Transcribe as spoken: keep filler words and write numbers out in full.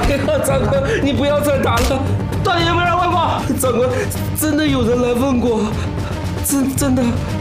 呀，长官，你不要再打了。 到底有没有人问过？ 长官，真的有人来问过，真真的。